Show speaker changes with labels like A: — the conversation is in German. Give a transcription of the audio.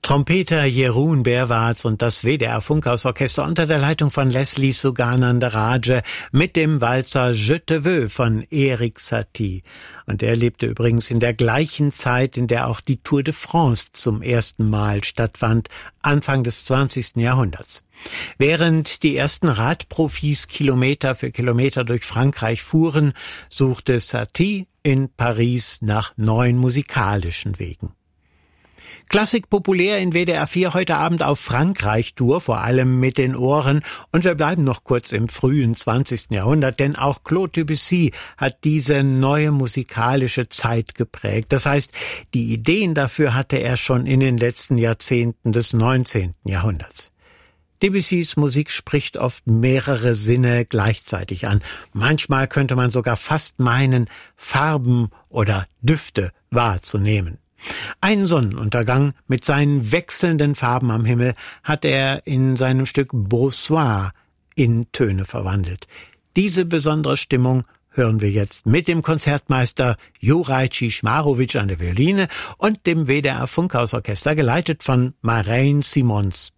A: Trompeter Jeroen Berwarts und das WDR Funkhausorchester unter der Leitung von Leslie Suganandarajah mit dem Walzer Je te veux von Erik Satie. Und er lebte übrigens in der gleichen Zeit, in der auch die Tour de France zum ersten Mal stattfand, Anfang des 20. Jahrhunderts. Während die ersten Radprofis Kilometer für Kilometer durch Frankreich fuhren, suchte Satie in Paris nach neuen musikalischen Wegen. Klassik populär in WDR 4 heute Abend auf Frankreich-Tour, vor allem mit den Ohren. Und wir bleiben noch kurz im frühen 20. Jahrhundert, denn auch Claude Debussy hat diese neue musikalische Zeit geprägt. Das heißt, die Ideen dafür hatte er schon in den letzten Jahrzehnten des 19. Jahrhunderts. Debussys Musik spricht oft mehrere Sinne gleichzeitig an. Manchmal könnte man sogar fast meinen, Farben oder Düfte wahrzunehmen. Einen Sonnenuntergang mit seinen wechselnden Farben am Himmel hat er in seinem Stück Beau Soir in Töne verwandelt. Diese besondere Stimmung hören wir jetzt mit dem Konzertmeister Juraj Čizmarović an der Violine und dem WDR Funkhausorchester, geleitet von Marijn Simons